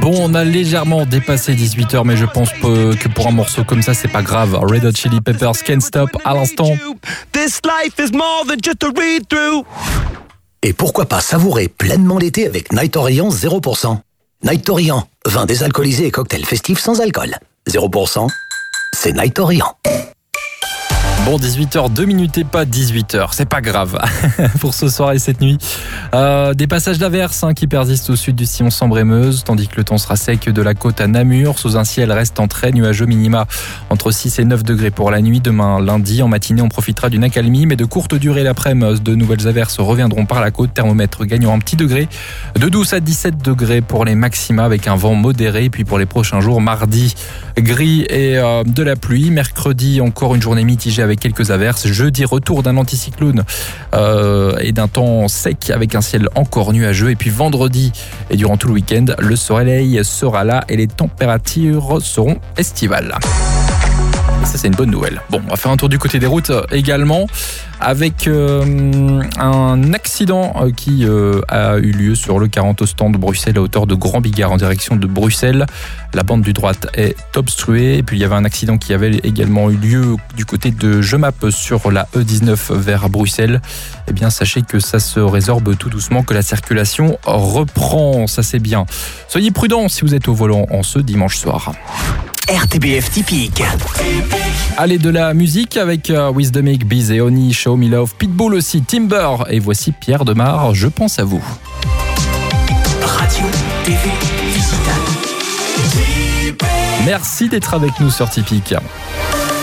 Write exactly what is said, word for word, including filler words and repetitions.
Bon, on a légèrement dépassé dix-huit heures, mais je pense que pour un morceau comme ça, c'est pas grave. Red Hot Chili Peppers, Can't Stop, à l'instant. Et pourquoi pas savourer pleinement l'été avec Night Orient zéro pour cent. Night Orient, vin désalcoolisé et cocktail festif sans alcool. zéro pour cent, c'est Night Orient. Bon, dix-huit heures, deux minutes et pas dix-huit heures, c'est pas grave pour ce soir et cette nuit. Euh, des passages d'averses hein, qui persistent au sud du sillon Sambre-et-Meuse, tandis que le temps sera sec de la côte à Namur, sous un ciel restant très nuageux, minima entre six et neuf degrés pour la nuit. Demain lundi, en matinée, on profitera d'une accalmie, mais de courte durée l'après-midi. De nouvelles averses reviendront par la côte, thermomètre gagnant un petit degré, de douze à dix-sept degrés pour les maxima, avec un vent modéré. Et puis pour les prochains jours, mardi, gris et euh, de la pluie. Mercredi, encore une journée mitigée avec quelques averses. Jeudi, retour d'un anticyclone euh, et d'un temps sec avec un ciel encore nuageux. Et puis vendredi et durant tout le week-end, le soleil sera là et les températures seront estivales. Et ça, c'est une bonne nouvelle. Bon, on va faire un tour du côté des routes également, avec euh, un accident qui euh, a eu lieu sur le quarante au stand de Bruxelles à hauteur de Grand Bigard en direction de Bruxelles. La bande du droite est obstruée. Et puis il y avait un accident qui avait également eu lieu du côté de Jemap sur la E dix-neuf vers Bruxelles. Eh bien, sachez que ça se résorbe tout doucement, que la circulation reprend. Ça, c'est bien. Soyez prudents si vous êtes au volant en ce dimanche soir. R T B F typique. Allez, de la musique avec uh, Wisdomic, Biz et Oni, Show Me Love, Pitbull aussi, Timber. Et voici Pierre Demar, Je pense à vous. Radio, T V, digital. Merci d'être avec nous sur Typique.